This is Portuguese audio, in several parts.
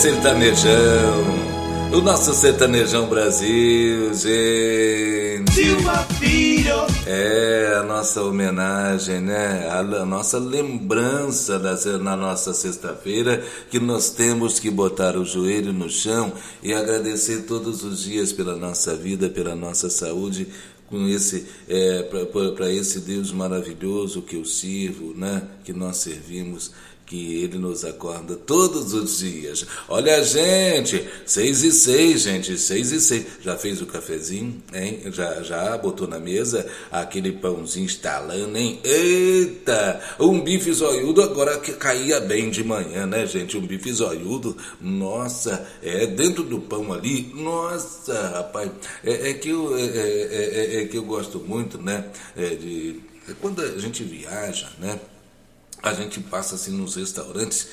Sertanejão, o nosso sertanejão Brasil, gente. Silva Filho. É a nossa homenagem, né? A nossa lembrança na nossa sexta-feira, que nós temos que botar o joelho no chão e agradecer todos os dias pela nossa vida, pela nossa saúde, com esse para esse Deus maravilhoso que eu sirvo, né? Que nós servimos, que Ele nos acorda todos os dias. Olha, gente, 6:06, gente, 6:06. Já fez o cafezinho, hein? Já botou na mesa aquele pãozinho estalando, hein? Eita! Um bife zoiudo agora que caía bem de manhã, né, gente? Um bife zoiudo, nossa, dentro do pão ali, nossa, rapaz, que eu gosto muito, né? Quando a gente viaja, né? A gente passa assim nos restaurantes,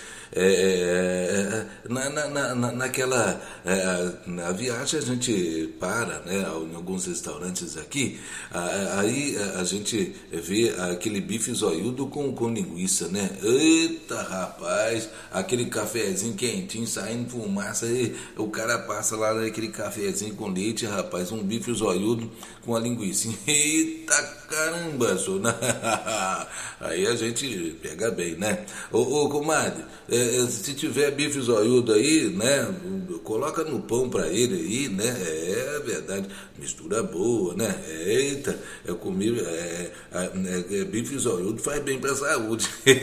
na viagem a gente para, né, em alguns restaurantes aqui, aí a gente vê aquele bife zoiudo com linguiça, né? Eita, rapaz, aquele cafezinho quentinho saindo fumaça, aí o cara passa lá naquele cafezinho com leite, rapaz, um bife zoiudo com a linguiça. Eita caramba, aí a gente pega bem, né? Ô comadre, se tiver bife zoiudo aí, né? Coloca no pão pra ele aí, né? É verdade, mistura boa, né? Eita, eu comi bife zoiudo faz bem pra saúde.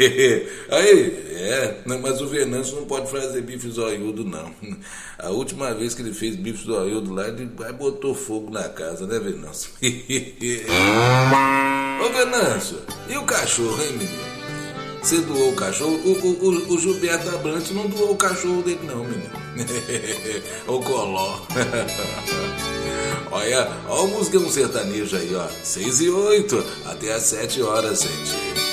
Aí, mas o Venâncio não pode fazer bife zoiudo, não. A última vez que ele fez bife zoiudo lá, ele botou fogo na casa, né, Venâncio? Ô Venâncio, e o cachorro, hein, menino? Você doou o cachorro? O Gilberto Abrantes não doou o cachorro dele, não, menino. O Coló. Olha o musicão sertanejo aí, ó. 6:08, até às 7 horas, gente.